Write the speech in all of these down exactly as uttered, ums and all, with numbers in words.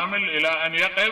كامل إلى أن يقف،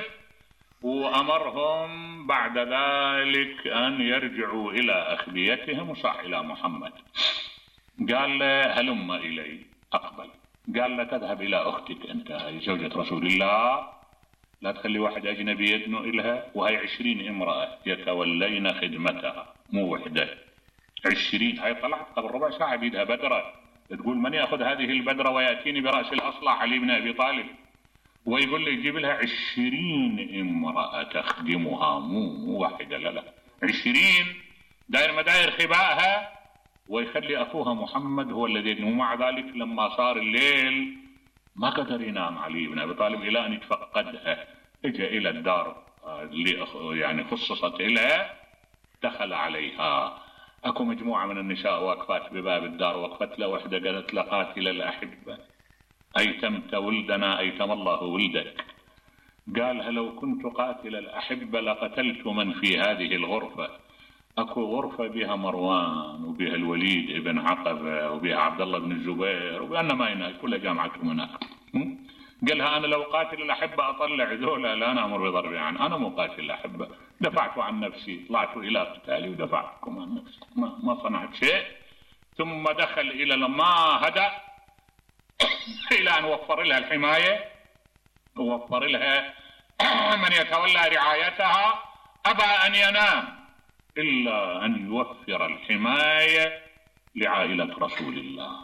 وأمرهم بعد ذلك أن يرجعوا إلى أخبيتهم وصح إلى محمد. قال له هلم إلي. أقبل. قال له تذهب إلى أختك أنت، هي زوجة رسول الله، لا تخلي واحد أجنبي يدنو إلها، وهي عشرين امرأة يتولين خدمتها، مو وحدة، عشرين. هاي طلعت قبل ربع ساعة بيدها بدرة، تقول من يأخذ هذه البدرة ويأتيني برأس الأصلع علي بن أبي طالب، ويقول لي يجيب لها عشرين امرأة تخدمها، مو مو واحدة، لا لا عشرين، داير مداير خبائها، ويخلي أخوها محمد هو الذي يدنو. ومع ذلك لما صار الليل ما قدر ينام علي بن أبي طالب إلى أن يتفقدها. اجى إلى الدار اللي يعني خصصت إلها، دخل عليها، أكو مجموعة من النساء واقفات بباب الدار، وقفت له وحدة قالت له قاتل الأحبة أيتمت ولدنا أيتم الله ولدك. قالها لو كنت قاتل الأحبة لقتلت من في هذه الغرفة. أكو غرفة بها مروان وبها الوليد ابن عقبة وبها عبد الله بن الزبير وبأن ما هناك كلها جامعتهم هناك. قالها أنا لو قاتل الأحبة أطلع ذولا لا أنا أمر بضرب عنه، أنا مو قاتل الأحبة، دفعت عن نفسي، طلعت إلى قتالي ودفعتكم عن نفسي، ما, ما صنعت شيء. ثم دخل إلى لما هدأ إلى أن وفر لها الحماية، ووفر لها من يتولى رعايتها. أبى أن ينام إلا أن يوفر الحماية لعائلة رسول الله.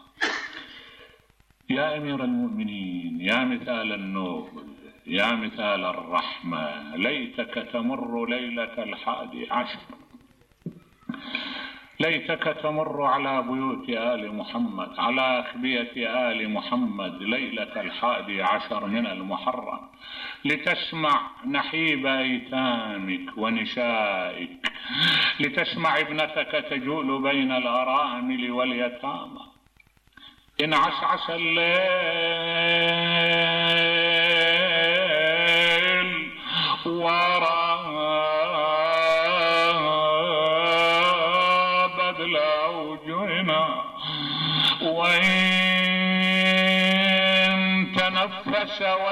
يا أمير المؤمنين، يا مثال النور، يا مثال الرحمة، ليتك تمر ليلة الحادي عشر، ليتك تمر على بيوت آل محمد، على أخبية آل محمد ليلة الحادي عشر من المحرم، لتسمع نحيب أيتامك ونسائك، لتسمع ابنتك تجول بين الأرامل واليتامى. إن عسعس الليل وراب الأوجنا، وإن تنفس